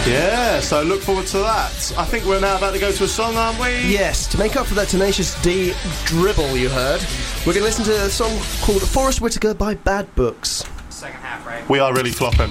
Yeah, so look forward to that. I think we're now about to go to a song, aren't we? Yes, to make up for that Tenacious D dribble you heard, we're going to listen to a song called Forest Whitaker by Bad Books. Second half, right? We are really flopping.